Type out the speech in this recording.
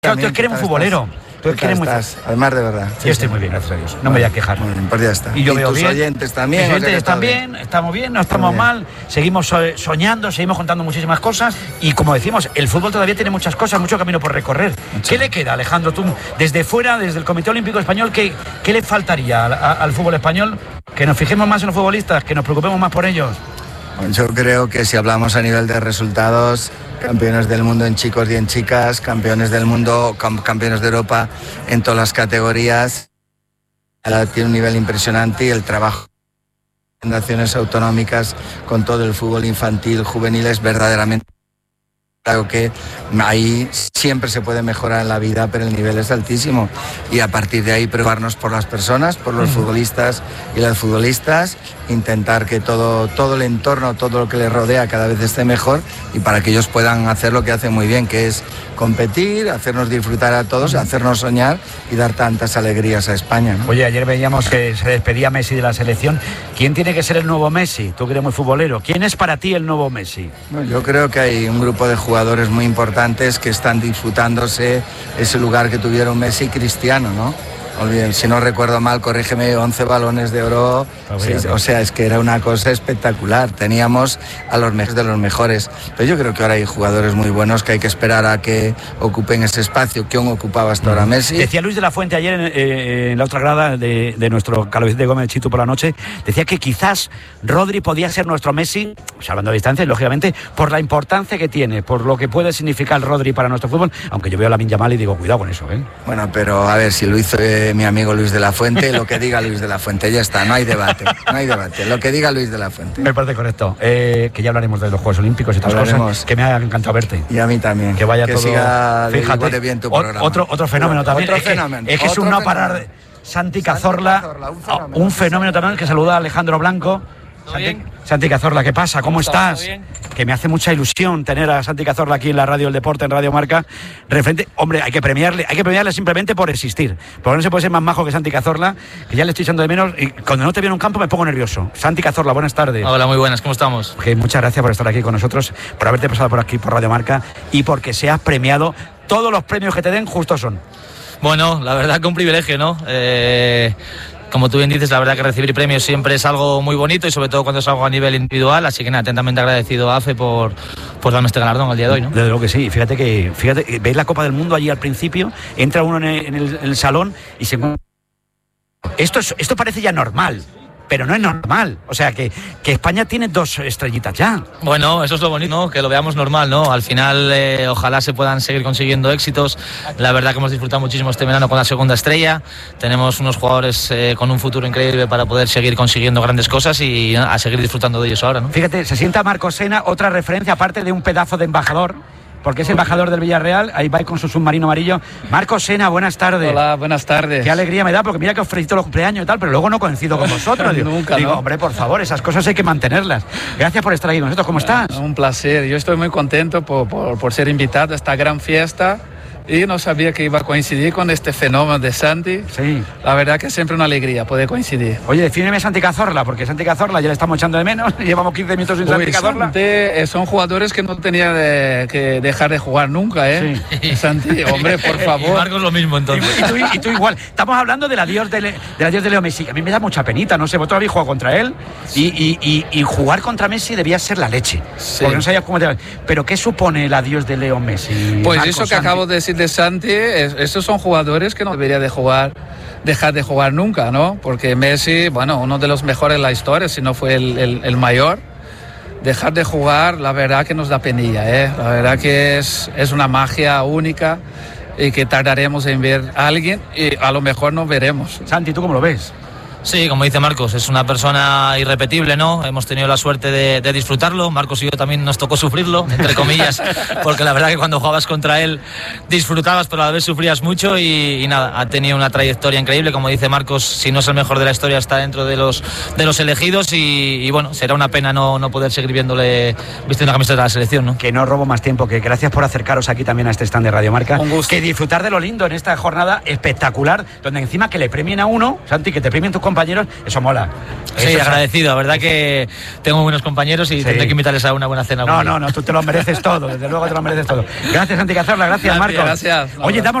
Claro, tú es que eres un futbolero. Tú es que eres muy... Además, de verdad. Yo estoy muy bien, gracias a Dios. No me voy a quejar. Muy bien, pues ya está. Y yo veo tus bien. Oyentes también. Mis oyentes también. Estamos bien, no estamos mal. Seguimos soñando, seguimos contando muchísimas cosas. Y como decimos, el fútbol todavía tiene muchas cosas, mucho camino por recorrer. ¿Qué le queda, Alejandro? Tú, desde fuera, desde el Comité Olímpico Español, ¿qué le faltaría al fútbol español? Que nos fijemos más en los futbolistas, que nos preocupemos más por ellos. Yo creo que si hablamos a nivel de resultados, campeones del mundo en chicos y en chicas, campeones del mundo, campeones de Europa en todas las categorías, tiene un nivel impresionante y el trabajo de fundaciones autonómicas con todo el fútbol infantil, juvenil es verdaderamente... Claro que ahí siempre se puede mejorar en la vida, pero el nivel es altísimo y a partir de ahí preocuparnos por las personas, por los futbolistas y las futbolistas, intentar que todo el entorno, todo lo que les rodea cada vez esté mejor y para que ellos puedan hacer lo que hacen muy bien, que es competir, hacernos disfrutar a todos, hacernos soñar y dar tantas alegrías a España, ¿no? Oye, ayer veíamos que se despedía Messi de la selección. ¿Quién tiene que ser el nuevo Messi? Tú que eres muy futbolero. ¿Quién es para ti el nuevo Messi? Bueno, yo creo que hay un grupo de jugadores muy importantes que están disfrutándose ese lugar que tuvieron Messi y Cristiano, ¿no? Olviden, si no recuerdo mal, corrígeme, 11 balones de oro, o sea, es que era una cosa espectacular. Teníamos a los mejores de los mejores. Pero yo creo que ahora hay jugadores muy buenos que hay que esperar a que ocupen ese espacio que aún ocupaba hasta ahora Messi. Decía Luis de la Fuente ayer en la otra grada de nuestro Carlos Vicente Gómez Chitu por la noche, decía que quizás Rodri podía ser nuestro Messi, o sea, hablando de distancia, lógicamente, por la importancia que tiene, por lo que puede significar Rodri para nuestro fútbol, aunque yo veo a Lamine Yamal y digo, cuidado con eso, ¿eh? Bueno, pero a ver, si lo hizo mi amigo Luis de la Fuente, lo que diga Luis de la Fuente, ya está, no hay debate, lo que diga Luis de la Fuente. Me parece correcto, que ya hablaremos de los Juegos Olímpicos y otras cosas, que me ha encantado verte. Y a mí también. Que vaya que todo, siga, fíjate, bien tu programa. Otro fenómeno también, es que es un no parar de... Santi Cazorla, un fenómeno también, que saluda a Alejandro Blanco. Santi Cazorla, ¿qué pasa? ¿Cómo estás? Que me hace mucha ilusión tener a Santi Cazorla aquí en la radio del deporte, en Radio Marca. Referente, hombre, hay que premiarle simplemente por existir. Porque no se puede ser más majo que Santi Cazorla, que ya le estoy echando de menos y cuando no te veo en un campo me pongo nervioso. Santi Cazorla, buenas tardes. Hola, muy buenas, ¿cómo estamos? Muchas gracias por estar aquí con nosotros, por haberte pasado por aquí por Radio Marca y porque seas premiado. Todos los premios que te den justos son. Bueno, la verdad que un privilegio, ¿no? Como tú bien dices, la verdad que recibir premios siempre es algo muy bonito y sobre todo cuando es algo a nivel individual, así que nada, atentamente agradecido a AFE por darme este galardón al día de hoy, ¿no? Desde luego que sí, fíjate, veis la Copa del Mundo allí al principio, entra uno en el salón y se... Esto parece ya normal, pero no es normal, o sea que España tiene 2 estrellitas ya. Bueno, eso es lo bonito, ¿no? Que lo veamos normal, ¿no? Al final ojalá se puedan seguir consiguiendo éxitos. La verdad que hemos disfrutado muchísimo este verano con la segunda estrella, tenemos unos jugadores con un futuro increíble para poder seguir consiguiendo grandes cosas y a seguir disfrutando de ellos ahora, ¿no? Fíjate, se sienta Marcos Sena, otra referencia aparte de un pedazo de embajador, porque es embajador del Villarreal, ahí va con su submarino amarillo. Marcos Sena, buenas tardes. Hola, buenas tardes. Qué alegría me da, porque mira que os felicito los cumpleaños y tal, pero luego no coincido con vosotros. Nunca, digo, ¿no? Hombre, por favor, esas cosas hay que mantenerlas. Gracias por estar aquí con nosotros, ¿cómo estás? Un placer, yo estoy muy contento por ser invitado a esta gran fiesta. Y no sabía que iba a coincidir con este fenómeno de Santi. Sí. La verdad que es siempre una alegría poder coincidir. Oye, defíneme Santi Cazorla, porque Santi Cazorla ya le estamos echando de menos. Llevamos 15 minutos sin Santi Cazorla. Santi, son jugadores que no tenía que dejar de jugar nunca, ¿eh? Sí. Santi, hombre, por favor. Y Marcos lo mismo, entonces. Y tú igual. Estamos hablando del adiós de Leo Messi. A mí me da mucha penita, no sé, vosotros habéis jugado contra él y jugar contra Messi debía ser la leche. Sí. Porque no sabías cómo te... Pero ¿qué supone el adiós de Leo Messi? Pues Marcos, eso que Santi. acabo de decir de Santi, esos son jugadores que no debería dejar de jugar nunca, ¿no? Porque Messi, bueno, uno de los mejores en la historia, si no fue el mayor, dejar de jugar, la verdad que nos da penilla, ¿eh? La verdad que es una magia única y que tardaremos en ver a alguien y a lo mejor no veremos. Santi, ¿tú cómo lo ves? Sí, como dice Marcos, es una persona irrepetible, ¿no? Hemos tenido la suerte de disfrutarlo. Marcos y yo también nos tocó sufrirlo, entre comillas, porque la verdad que cuando jugabas contra él disfrutabas, pero a la vez sufrías mucho y nada, ha tenido una trayectoria increíble. Como dice Marcos, si no es el mejor de la historia, está dentro de los elegidos y bueno, será una pena no poder seguir vistiendo una camiseta de la selección, ¿no? Que no robo más tiempo, que gracias por acercaros aquí también a este stand de Radio Marca. Un gusto. Que disfrutar de lo lindo en esta jornada espectacular, donde encima que le premien a uno, Santi, que te premien tus compañeros, eso mola. Sí, agradecido, la verdad que tengo buenos compañeros y tendré que invitarles a una buena cena. No, tú te lo mereces todo, desde luego te lo mereces todo. Gracias, Santi Cazorla, gracias, Marcos. Gracias. Oye, damos